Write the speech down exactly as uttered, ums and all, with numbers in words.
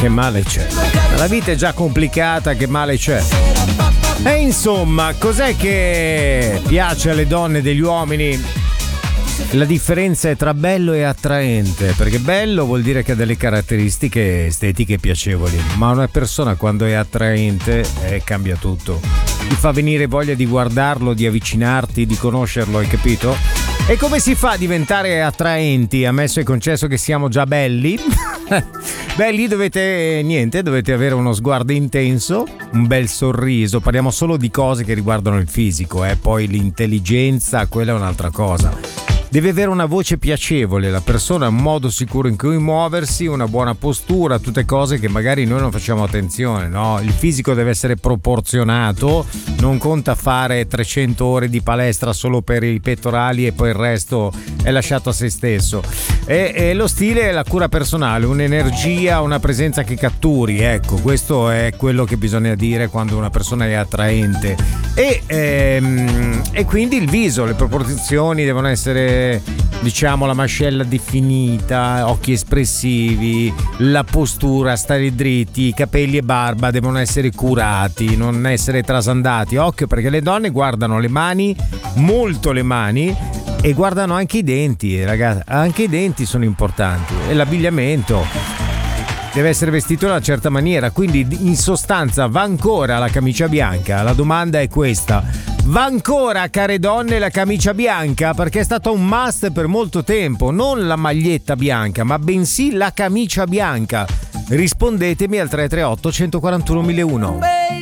che male c'è? La vita è già complicata, che male c'è? E insomma, cos'è che piace alle donne degli uomini? La differenza è tra bello e attraente, perché bello vuol dire che ha delle caratteristiche estetiche piacevoli, ma una persona quando è attraente eh, cambia tutto, ti fa venire voglia di guardarlo, di avvicinarti, di conoscerlo, hai capito? E come si fa a diventare attraenti, ammesso e concesso che siamo già belli? Beh, lì dovete, niente, dovete avere uno sguardo intenso, un bel sorriso, parliamo solo di cose che riguardano il fisico, eh? Poi l'intelligenza, quella è un'altra cosa. Deve avere una voce piacevole la persona, un modo sicuro in cui muoversi, una buona postura, tutte cose che magari noi non facciamo attenzione, no? Il fisico deve essere proporzionato, non conta fare trecento ore di palestra solo per i pettorali e poi il resto è lasciato a se stesso. E, e lo stile è la cura personale, un'energia, una presenza che catturi, ecco, questo è quello che bisogna dire quando una persona è attraente. E, ehm, e quindi il viso, le proporzioni devono essere, diciamo, la mascella definita, occhi espressivi, la postura, stare dritti, i capelli e barba devono essere curati, non essere trasandati. Occhio, perché le donne guardano le mani, molto le mani, e guardano anche i denti, ragazzi, anche i denti sono importanti, e l'abbigliamento deve essere vestito in una certa maniera, quindi in sostanza va ancora la camicia bianca? La domanda è questa: va ancora, care donne, la camicia bianca? Perché è stato un must per molto tempo, non la maglietta bianca, ma bensì la camicia bianca. Rispondetemi al tre tre otto, uno quattro uno, uno zero uno.